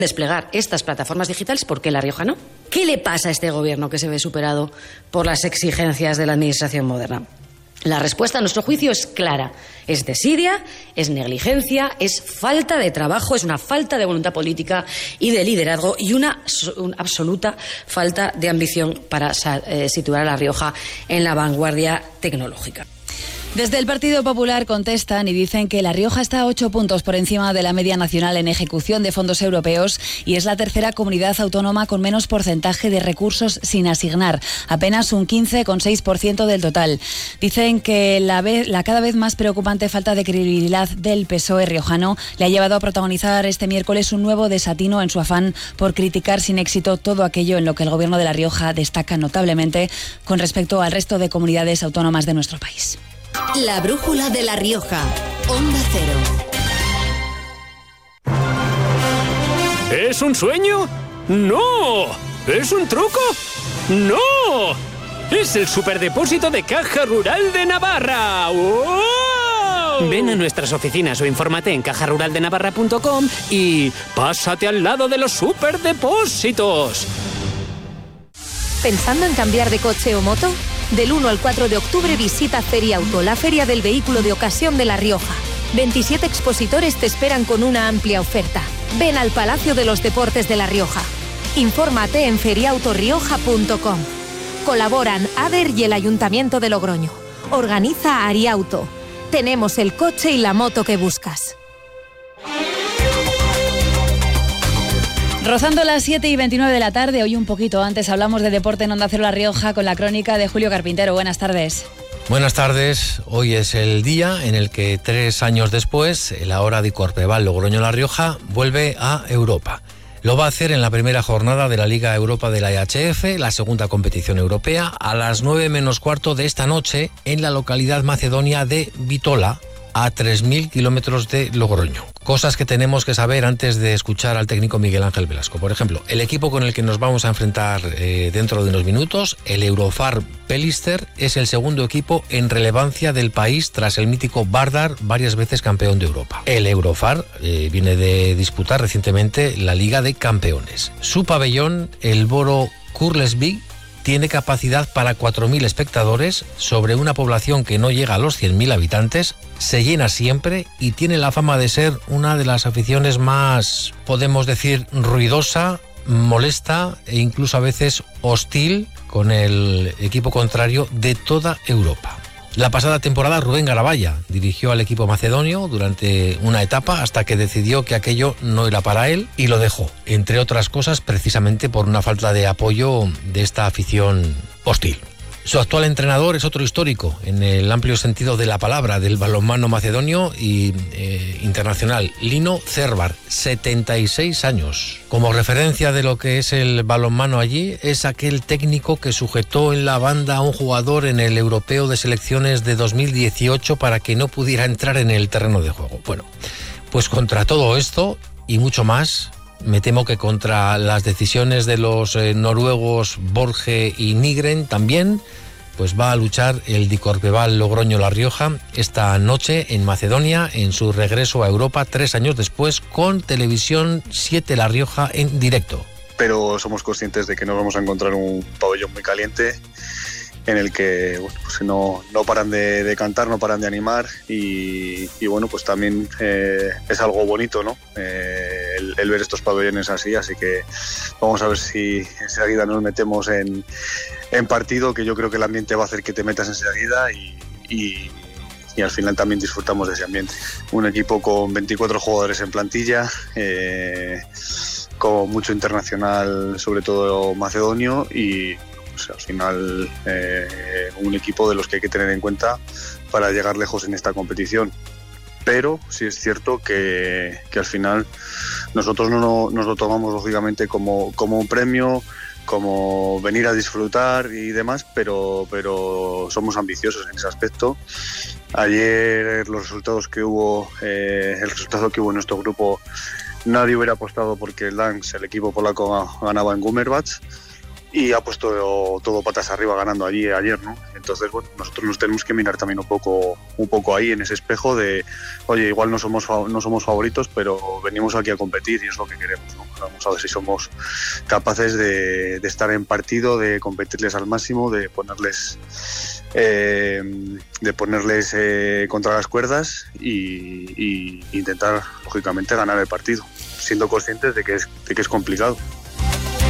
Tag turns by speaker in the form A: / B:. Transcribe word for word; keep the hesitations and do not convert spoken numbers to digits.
A: desplegar estas plataformas digitales, ¿por qué La Rioja no? ¿Qué le pasa a este gobierno que se ve superado por las exigencias de la administración moderna? La respuesta, a nuestro juicio, es clara. Es desidia, es negligencia, es falta de trabajo, es una falta de voluntad política y de liderazgo y una, una absoluta falta de ambición para eh, situar a La Rioja en la vanguardia tecnológica.
B: Desde el Partido Popular contestan y dicen que La Rioja está a ocho puntos por encima de la media nacional en ejecución de fondos europeos y es la tercera comunidad autónoma con menos porcentaje de recursos sin asignar, apenas un quince coma seis por ciento del total. Dicen que la, vez, la cada vez más preocupante falta de credibilidad del P S O E riojano le ha llevado a protagonizar este miércoles un nuevo desatino en su afán por criticar sin éxito todo aquello en lo que el Gobierno de La Rioja destaca notablemente con respecto al resto de comunidades autónomas de nuestro país.
C: La brújula de La Rioja, Onda Cero.
D: ¿Es un sueño? ¡No! ¿Es un truco? ¡No! ¡Es el superdepósito de Caja Rural de Navarra! ¡Wow! Ven a nuestras oficinas o infórmate en caja rural de navarra punto com y pásate al lado de los superdepósitos.
E: ¿Pensando en cambiar de coche o moto? Del uno al cuatro de octubre visita Feriauto, la feria del vehículo de ocasión de La Rioja. veintisiete expositores te esperan con una amplia oferta. Ven al Palacio de los Deportes de La Rioja. Infórmate en feriauto rioja punto com. Colaboran ADER y el Ayuntamiento de Logroño. Organiza Ariauto. Tenemos el coche y la moto que buscas.
B: Rozando las siete y veintinueve de la tarde, hoy un poquito antes hablamos de deporte en Onda Cero La Rioja con la crónica de Julio Carpintero. Buenas tardes.
F: Buenas tardes. Hoy es el día en el que tres años después el ahora Dicorpeval Logroño La Rioja vuelve a Europa. Lo va a hacer en la primera jornada de la Liga Europa de la E H F, la segunda competición europea, a las nueve menos cuarto de esta noche en la localidad macedonia de Bitola, a tres mil kilómetros de Logroño. Cosas que tenemos que saber antes de escuchar al técnico Miguel Ángel Velasco. Por ejemplo, el equipo con el que nos vamos a enfrentar eh, dentro de unos minutos, el Eurofar Pelister, es el segundo equipo en relevancia del país tras el mítico Vardar, varias veces campeón de Europa. El Eurofar eh, viene de disputar recientemente la Liga de Campeones. Su pabellón, el Boro Kurlesby, tiene capacidad para cuatro mil espectadores sobre una población que no llega a los cien mil habitantes, se llena siempre y tiene la fama de ser una de las aficiones más, podemos decir, ruidosa, molesta e incluso a veces hostil con el equipo contrario de toda Europa. La pasada temporada Rubén Garabaya dirigió al equipo macedonio durante una etapa hasta que decidió que aquello no era para él y lo dejó, entre otras cosas precisamente por una falta de apoyo de esta afición hostil. Su actual entrenador es otro histórico, en el amplio sentido de la palabra, del balonmano macedonio y eh, internacional, Lino Cervar, setenta y seis años. Como referencia de lo que es el balonmano allí, es aquel técnico que sujetó en la banda a un jugador en el Europeo de Selecciones de dos mil dieciocho para que no pudiera entrar en el terreno de juego. Bueno, pues contra todo esto y mucho más, me temo que contra las decisiones de los eh, noruegos Borge y Nygren también, pues va a luchar el Dicorpeval Logroño La Rioja esta noche en Macedonia, en su regreso a Europa tres años después, con Televisión siete La Rioja en directo.
G: Pero somos conscientes de que nos vamos a encontrar un pabellón muy caliente, en el que bueno, pues no, no paran de, de cantar, no paran de animar y, y bueno, pues también eh, es algo bonito, ¿no? Eh, el, el ver estos pabellones así, así que vamos a ver si enseguida nos metemos en, en partido, que yo creo que el ambiente va a hacer que te metas enseguida y, y, y al final también disfrutamos de ese ambiente. Un equipo con veinticuatro jugadores en plantilla, eh, con mucho internacional, sobre todo macedonio, y pues al final eh, un equipo de los que hay que tener en cuenta para llegar lejos en esta competición. Pero sí es cierto que, que al final nosotros no, no nos lo tomamos lógicamente como, como un premio, como venir a disfrutar y demás, pero, pero somos ambiciosos en ese aspecto. Ayer los resultados que hubo, eh, el resultado que hubo en nuestro grupo, nadie hubiera apostado porque el Dansk, el equipo polaco, ganaba en Gummerbach. y ha puesto todo patas arriba ganando allí ayer, ¿no? Entonces, bueno, nosotros nos tenemos que mirar también un poco un poco ahí en ese espejo de, oye, igual no somos no somos favoritos, pero venimos aquí a competir y es lo que queremos, ¿no? Vamos a ver si somos capaces de, de estar en partido, de competirles al máximo, de ponerles eh, de ponerles eh, contra las cuerdas y, y intentar, lógicamente, ganar el partido, siendo conscientes de que es, de que es complicado.